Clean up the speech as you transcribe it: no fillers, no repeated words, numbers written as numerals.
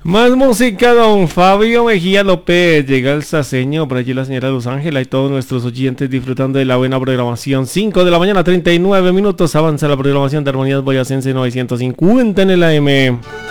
Más música, don Fabio Mejía López. Llega el saseño, por allí la señora Luz Ángela y todos nuestros oyentes disfrutando de la buena programación. 5 de la mañana, 39 minutos. Avanza la programación de Armonías Boyacense 950 en el AM.